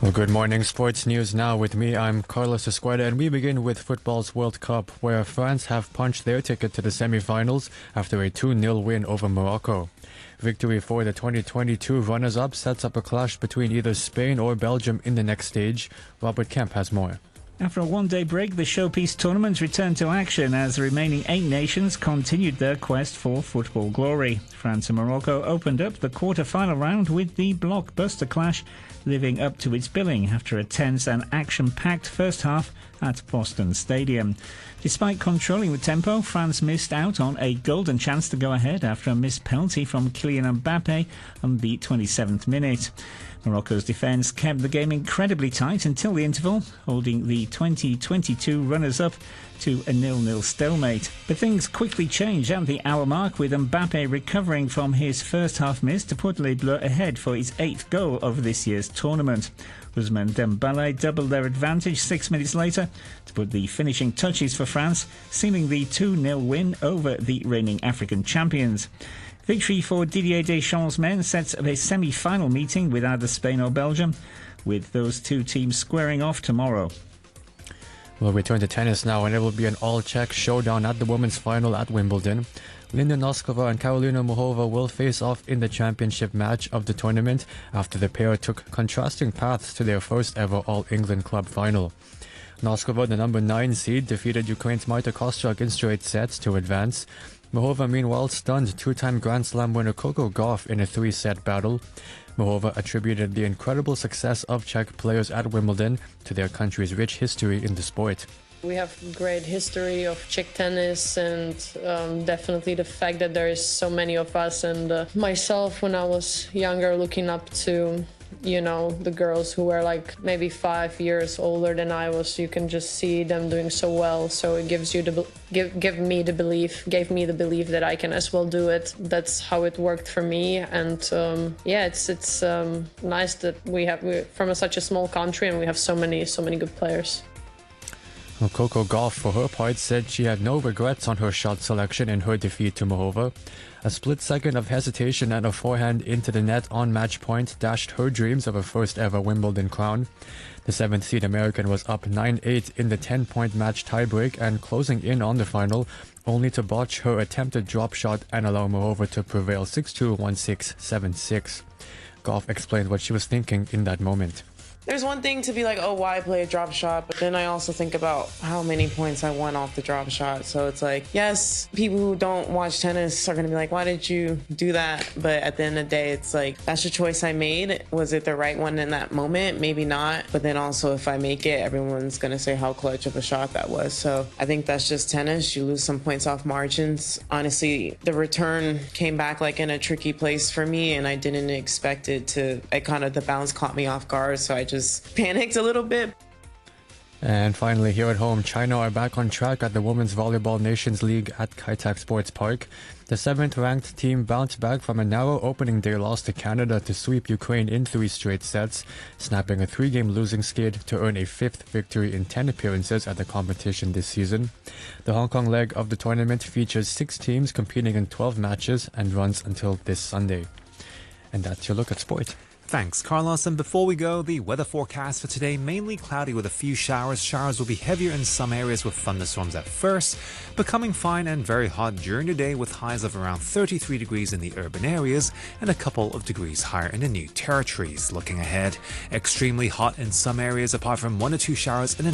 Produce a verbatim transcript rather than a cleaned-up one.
Well, good morning. Sports news now with me. I'm Carlos Escueda, and we begin with football's World Cup, where France have punched their ticket to the semi-finals after a two nil win over Morocco. Victory for the twenty twenty-two runners-up sets up a clash between either Spain or Belgium in the next stage. Robert Kemp has more. After a one-day break, the showpiece tournament returned to action as the remaining eight nations continued their quest for football glory. France and Morocco opened up the quarter-final round with the blockbuster clash, living up to its billing after a tense and action-packed first half at Boston Stadium. Despite controlling the tempo, France missed out on a golden chance to go ahead after a missed penalty from Kylian Mbappe on the twenty-seventh minute. Morocco's defence kept the game incredibly tight until the interval, holding the twenty twenty-two runners-up to a nil nil stalemate. But things quickly changed at the hour mark, with Mbappe recovering from his first half miss to put Les Bleus ahead for his eighth goal over this year's tournament. Ousmane Dembélé doubled their advantage six minutes later to put the finishing touches for France, sealing the two nil win over the reigning African champions. Victory for Didier Deschamps' men sets up a semi-final meeting with either Spain or Belgium, with those two teams squaring off tomorrow. We'll return to tennis now, and it will be an all-Czech showdown at the women's final at Wimbledon. Linda Noskova and Karolina Muchova will face off in the championship match of the tournament after the pair took contrasting paths to their first ever All-England club final. Noskova, the number nine seed, defeated Ukraine's Marta Kostyuk in straight sets to advance. Muchova, meanwhile, stunned two-time Grand Slam winner Coco Gauff in a three-set battle. Muchova attributed the incredible success of Czech players at Wimbledon to their country's rich history in the sport. We have great history of Czech tennis, and um, definitely the fact that there is so many of us, and uh, myself when I was younger looking up to, you know, the girls who were like maybe five years older than I was. You can just see them doing so well, so it gives you the give give me the belief gave me the belief that I can as well do it. That's how it worked for me, and um, yeah, it's it's um, nice that we have we're from a, such a small country, and we have so many so many good players. Well, Coco Gauff, for her part, said she had no regrets on her shot selection in her defeat to Muchova. A split second of hesitation and a forehand into the net on match point dashed her dreams of a first-ever Wimbledon crown. The seventh-seed American was up nine eight in the ten-point match tiebreak and closing in on the final, only to botch her attempted drop shot and allow Muchova to prevail six two, one six, seven six. Gauff explained what she was thinking in that moment. There's one thing to be like, oh, why play a drop shot? But then I also think about how many points I won off the drop shot. So it's like, yes, people who don't watch tennis are going to be like, why did you do that? But at the end of the day, it's like, that's the choice I made. Was it the right one in that moment? Maybe not. But then also, if I make it, everyone's going to say how clutch of a shot that was. So I think that's just tennis. You lose some points off margins. Honestly, the return came back like in a tricky place for me, and I didn't expect it to, I kind of, the bounce caught me off guard. So I just Just panicked a little bit. And finally, here at home, China are back on track at the Women's Volleyball Nations League at Kai Tak Sports Park. The seventh-ranked team bounced back from a narrow opening day loss to Canada to sweep Ukraine in three straight sets, snapping a three-game losing skid to earn a fifth victory in ten appearances at the competition this season. The Hong Kong leg of the tournament features six teams competing in twelve matches and runs until this Sunday. And that's your look at sport. Thanks, Carlos. And before we go, the weather forecast for today, mainly cloudy with a few showers. Showers will be heavier in some areas with thunderstorms at first, becoming fine and very hot during the day with highs of around thirty-three degrees in the urban areas and a couple of degrees higher in the new territories. Looking ahead, extremely hot in some areas apart from one or two showers in the